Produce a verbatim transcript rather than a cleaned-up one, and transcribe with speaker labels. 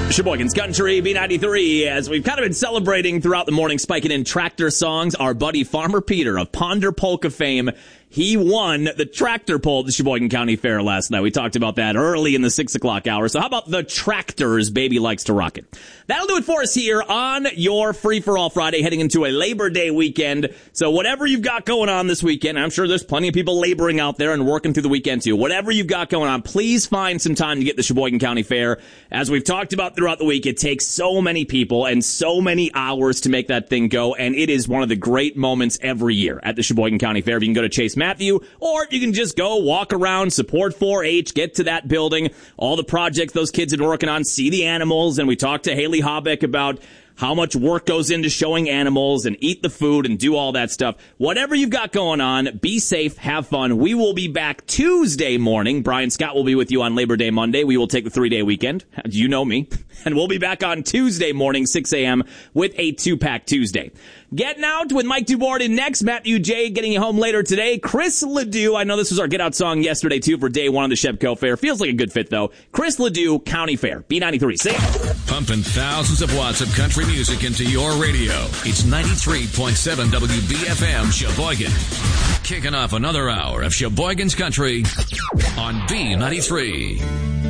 Speaker 1: Sheboygan's Country, B ninety-three, as we've kind of been celebrating throughout the morning, spiking in tractor songs. Our buddy Farmer Peter of Ponder Polka fame, he won the tractor pull at the Sheboygan County Fair last night. We talked about that early in the six o'clock hour. So how about the tractors? Baby likes to rock it. That'll do it for us here on your Free-for-All Friday, heading into a Labor Day weekend. So whatever you've got going on this weekend, I'm sure there's plenty of people laboring out there and working through the weekend too. Whatever you've got going on, please find some time to get to the Sheboygan County Fair. As we've talked about throughout the week, it takes so many people and so many hours to make that thing go, and it is one of the great moments every year at the Sheboygan County Fair. You can go to Chase Matthew, or you can just go walk around, support four H, get to that building, all the projects those kids are working on, see the animals, and we talked to Haley Habeck about how much work goes into showing animals and eat the food and do all that stuff. Whatever you've got going on, be safe, have fun. We will be back Tuesday morning. Brian Scott will be with you on Labor Day Monday. We will take the three-day weekend. You know me. And we'll be back on Tuesday morning, six a.m. with a two-pack Tuesday. Getting Out with Mike Duborden next. Matthew J. getting you home later today. Chris Ledoux. I know this was our Get Out song yesterday, too, for day one of the Shebco Fair. Feels like a good fit, though. Chris Ledoux, County Fair. B ninety-three. See ya.
Speaker 2: Pumping thousands of watts of country music into your radio. It's ninety-three point seven W B F M Sheboygan. Kicking off another hour of Sheboygan's Country on B ninety-three.